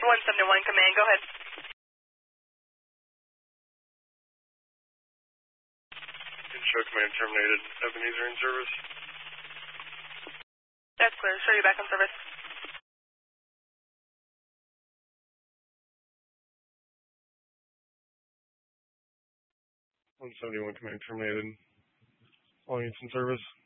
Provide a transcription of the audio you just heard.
171 Command, go ahead. Show command terminated. Ebenezer in service. That's clear. Show you back on service. Command terminated. All units in service.